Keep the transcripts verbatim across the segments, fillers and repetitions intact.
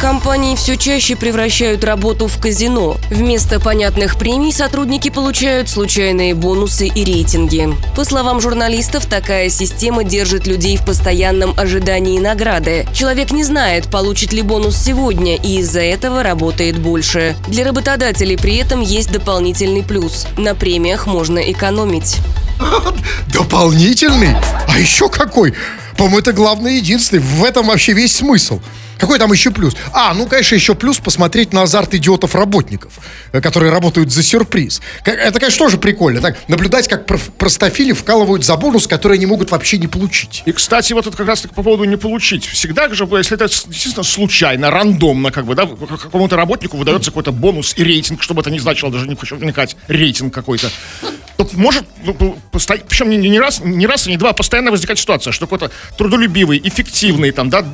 Компании все чаще превращают работу в казино. Вместо понятных премий сотрудники получают случайные бонусы и рейтинги. По словам журналистов, такая система держит людей в постоянном ожидании награды. Человек не знает, получит ли бонус сегодня, и из-за этого работает больше. Для работодателей при этом есть дополнительный плюс. На премиях можно экономить. Дополнительный? А еще какой? По-моему, это главное и единственное. В этом вообще весь смысл. Какой там еще плюс? А, ну, конечно, еще плюс посмотреть на азарт идиотов-работников, которые работают за сюрприз. Это, конечно, тоже прикольно. Так, наблюдать, как простофили вкалывают за бонус, который они могут вообще не получить. И, кстати, вот это как раз по поводу не получить. Всегда же, если это действительно случайно, рандомно, как бы, да, какому-то работнику выдается какой-то бонус и рейтинг, чтобы это не значило, даже не хочу вникать, рейтинг какой-то. То может, причем не, не раз, не раз и не два, постоянно возникает ситуация, что какой-то трудолюбивый, эффективный, там, да,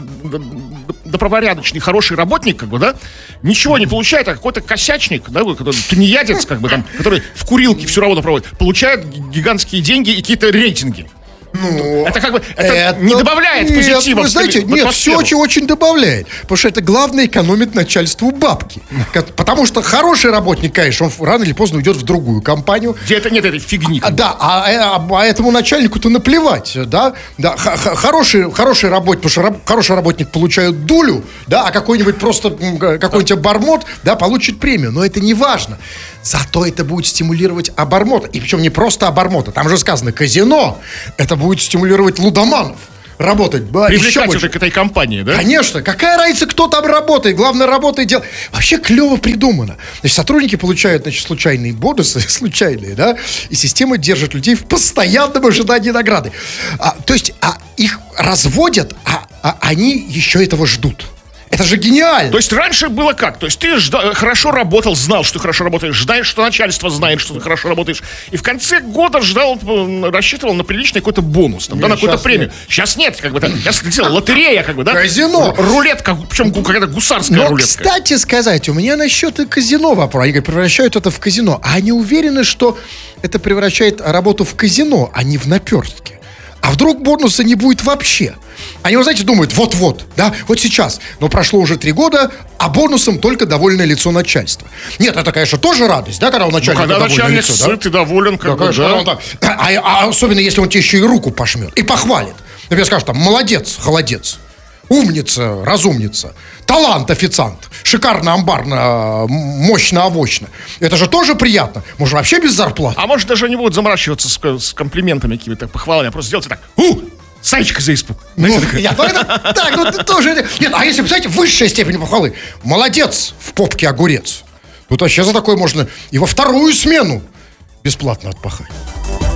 добропорядочный, хороший работник, как бы, да, ничего не получает, а какой-то косячник, да, который тунеядец, как бы, там, который в курилке всю работу проводит, получает гигантские деньги и какие-то рейтинги. Ну, это как бы это это, не добавляет нет, позитива. Вы знаете, нет, все очень-очень добавляет. Потому что это главное экономит начальству бабки. Потому что хороший работник, конечно, он рано или поздно уйдет в другую компанию. Где это нет этой фигни. А, да, а, а, а этому начальнику-то наплевать. Да, да, х- хороший, хороший работник, потому что раб, хороший работник получает дулю, да, а какой-нибудь просто какой-нибудь обормот, да, получит премию. Но это не важно. Зато это будет стимулировать обормота. И причем не просто обормота. Там же сказано казино. Это будет стимулировать лудоманов работать. Да, привлекать уже к этой компании, да? Конечно. Какая разница, кто там работает? Главное, работает, делает. Вообще клево придумано. Значит, сотрудники получают, значит, случайные бонусы, случайные, да? И система держит людей в постоянном ожидании награды. А, то есть, а их разводят, а, а они еще этого ждут. Это же гениально. То есть раньше было как? То есть ты жда- хорошо работал, знал, что ты хорошо работаешь, знаешь, что начальство знает, что ты хорошо работаешь, и в конце года ждал, рассчитывал на приличный какой-то бонус, там, нет, да, на какую-то премию. Нет. Сейчас нет, как бы, да, сейчас лотерея, как бы, да? Казино. Рулетка, причем какая-то гусарская Но, рулетка. Кстати сказать, у меня насчет казино вопрос. Они превращают это в казино. А они уверены, что это превращает работу в казино, а не в наперстки. А вдруг бонуса не будет вообще? Они, вы знаете, думают, вот-вот, да, вот сейчас. Но прошло уже три года, а бонусом только довольное лицо начальства. Нет, это, конечно, тоже радость, да, когда у начальника ну, когда довольное начальник лицо, сыт да? и доволен, как да, бы, конечно, да. Он, да. А, а особенно, если он тебе еще и руку пожмет и похвалит. Например, скажет там, молодец, холодец, умница, разумница, талант, официант, шикарно, амбарно, мощно, овощно. Это же тоже приятно. Может, вообще без зарплаты. А может, даже не будут заморачиваться с, с комплиментами какими-то, похвалами, а просто сделать так. У! Саечка за испуг. Ну, я, ну, это, так, ну ты тоже. Нет, а если, представляете, высшая степень похвалы. Молодец, в попке огурец. Тут вообще за такое можно и во вторую смену бесплатно отпахать.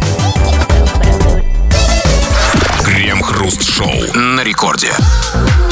Крем-хруст шоу на рекорде.